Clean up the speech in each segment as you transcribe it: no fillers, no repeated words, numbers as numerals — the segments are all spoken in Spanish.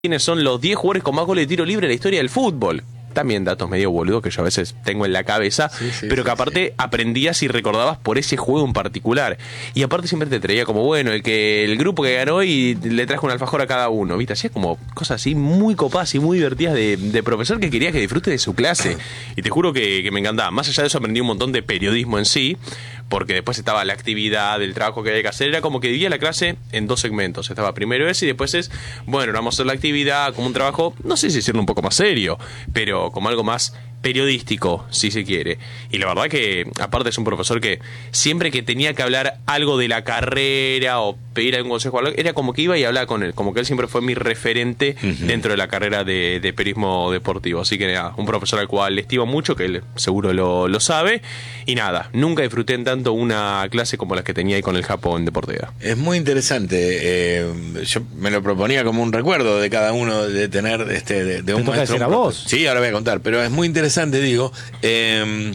quiénes son los 10 jugadores con más goles de tiro libre en la historia del fútbol. También datos medio boludos que yo a veces tengo en la cabeza, pero que aparte aprendías y recordabas por ese juego en particular. Y aparte siempre te traía como, bueno, el grupo que ganó y le trajo un alfajor a cada uno, ¿viste? Hacía como cosas así muy copadas y muy divertidas de profesor que quería que disfrute de su clase. Y te juro que me encantaba. Más allá de eso aprendí un montón de periodismo en sí, porque después estaba la actividad, el trabajo que había que hacer. Era como que dividía la clase en dos segmentos. Estaba primero ese y después es, bueno, vamos a hacer la actividad como un trabajo, no sé si decirlo un poco más serio, pero como algo más periodístico, si se quiere. Y la verdad que, aparte, es un profesor que siempre que tenía que hablar algo de la carrera o pedir algún consejo, era como que iba y hablaba con él, como que él siempre fue mi referente dentro de la carrera de periodismo deportivo. Así que nada, un profesor al cual le estimo mucho, que él seguro lo sabe. Y nada, nunca disfruté en tanto una clase como las que tenía ahí con el Japón en Deportiva. Es muy interesante. Yo me lo proponía como un recuerdo de cada uno, de tener de un maestro. ¿Te toca decir a vos? Sí, ahora voy a contar, pero es muy interesante, digo, el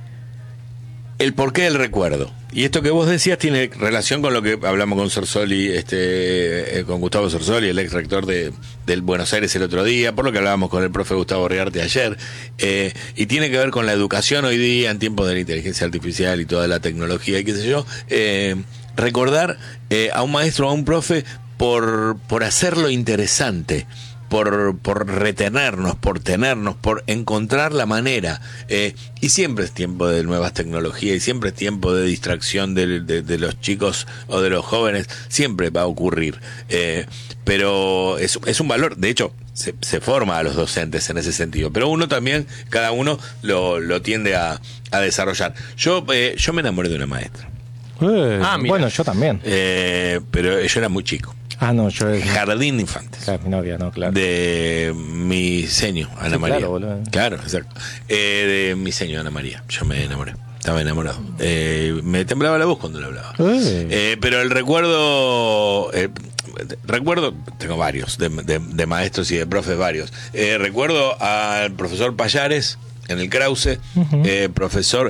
porqué del recuerdo. Y esto que vos decías tiene relación con lo que hablamos con Sorsoli, con Gustavo Sorsoli, el ex rector del Buenos Aires el otro día, por lo que hablábamos con el profe Gustavo Riarte ayer, y tiene que ver con la educación hoy día en tiempos de la inteligencia artificial y toda la tecnología y qué sé yo. Recordar a un maestro o a un profe por hacerlo interesante, por retenernos, por tenernos, por encontrar la manera. Y siempre es tiempo de nuevas tecnologías y siempre es tiempo de distracción de los chicos o de los jóvenes. Siempre va a ocurrir. Pero es un valor. De hecho, se forma a los docentes en ese sentido. Pero uno también, cada uno lo tiende a desarrollar. Yo me enamoré de una maestra. Bueno, yo también. Pero yo era muy chico. No, yo Jardín de infantes. Claro, mi novia, no, claro. De mi seño, Ana María. Claro, boludo. Claro, exacto. De mi seño, Ana María. Yo me enamoré. Estaba enamorado. Me temblaba la voz cuando le hablaba. Pero el recuerdo... tengo varios, de maestros y de profes varios. Recuerdo al profesor Payares, en el Krause, profesor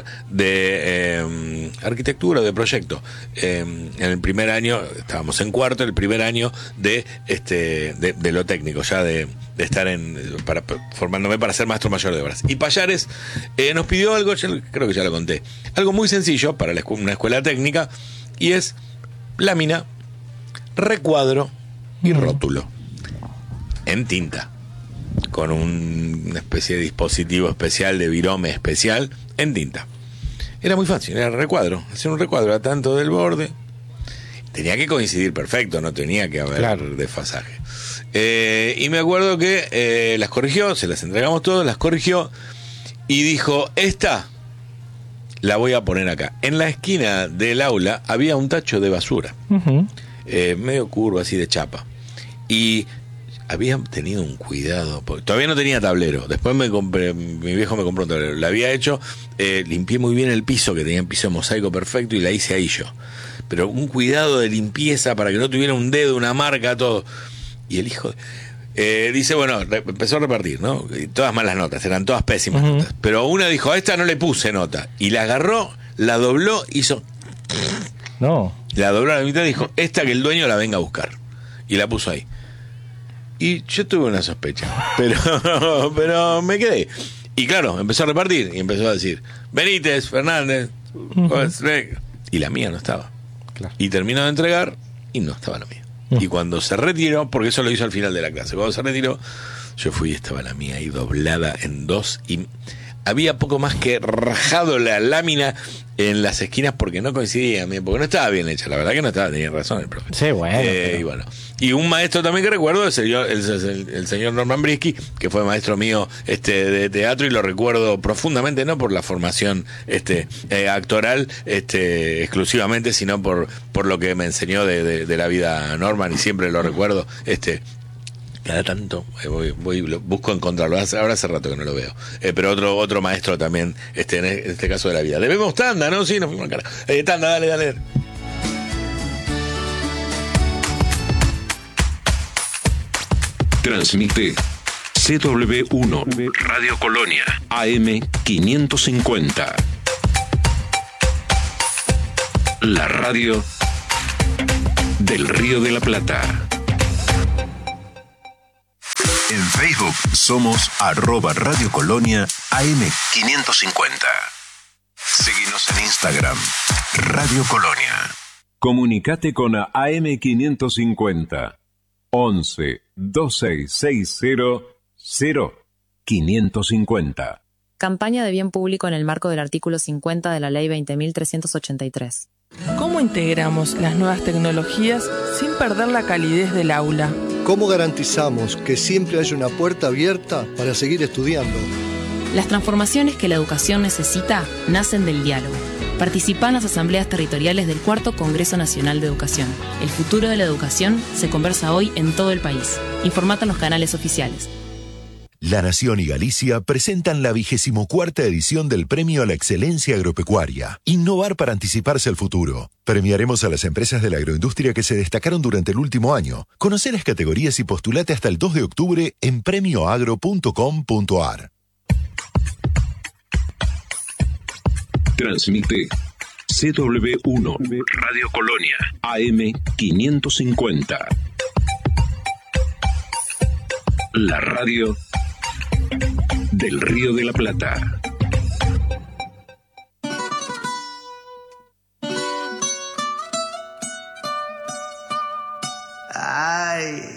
de arquitectura, de proyecto. En el primer año, estábamos en cuarto, el primer año de lo técnico, ya de estar formándome para ser maestro mayor de obras. Y Payares nos pidió algo, yo creo que ya lo conté, algo muy sencillo para una escuela técnica, y es lámina, recuadro y rótulo en tinta, con una especie de dispositivo especial de virome especial en tinta. Era muy fácil, era recuadro, hacer un recuadro a tanto del borde, tenía que coincidir perfecto, no tenía que haber desfasaje. Y me acuerdo que las corrigió, se las entregamos todas, las corrigió y dijo, esta la voy a poner acá. En la esquina del aula había un tacho de basura, medio curvo, así de chapa, y había tenido un cuidado, porque todavía no tenía tablero. Después mi viejo me compró un tablero, lo había hecho, limpié muy bien el piso, que tenía un piso de mosaico perfecto, y la hice ahí yo. Pero un cuidado de limpieza para que no tuviera un dedo, una marca, todo. Y el hijo dice, bueno, empezó a repartir, ¿no? Y todas malas notas, eran todas pésimas notas. Pero una dijo, a esta no le puse nota. Y la agarró, la dobló, hizo... La dobló a la mitad y dijo, esta que el dueño la venga a buscar. Y la puso ahí. Y yo tuve una sospecha, pero me quedé. Y claro, empezó a repartir y empezó a decir, Benítez, Fernández, y la mía no estaba. Claro. Y terminó de entregar y no estaba la mía. Y cuando se retiró, porque eso lo hizo al final de la clase, cuando se retiró, yo fui y estaba la mía ahí doblada en dos, y había poco más que rajado la lámina en las esquinas porque no coincidía, porque no estaba bien hecha, la verdad que no estaba, tenía razón el profe. Sí, bueno. Y bueno, y un maestro también que recuerdo es el señor Norman Brisky, que fue maestro mío de teatro, y lo recuerdo profundamente, no por la formación actoral exclusivamente, sino por lo que me enseñó de la vida Norman, y siempre lo recuerdo. Cada tanto busco encontrarlo. Ahora hace rato que no lo veo. Pero otro maestro también, en este caso de la vida. Debemos tanda, ¿no? Sí, nos fuimos al carajo. Tanda, dale. Transmite CW1 Radio Colonia AM 550. La radio del Río de la Plata. En Facebook somos @Radio Colonia AM550. Seguinos en Instagram, Radio Colonia. Comunicate con AM550. 11 2660 0550. Campaña de bien público en el marco del artículo 50 de la Ley 20.383. ¿Cómo integramos las nuevas tecnologías sin perder la calidez del aula? ¿Cómo garantizamos que siempre haya una puerta abierta para seguir estudiando? Las transformaciones que la educación necesita nacen del diálogo. Participa en las asambleas territoriales del 4º Congreso Nacional de Educación. El futuro de la educación se conversa hoy en todo el país. Informate en los canales oficiales. La Nación y Galicia presentan la 24ª edición del Premio a la Excelencia Agropecuaria. Innovar para anticiparse al futuro. Premiaremos a las empresas de la agroindustria que se destacaron durante el último año. Conoce las categorías y postulate hasta el 2 de octubre en premioagro.com.ar. Transmite CW1 Radio Colonia AM550. La radio del Río de la Plata. Ay.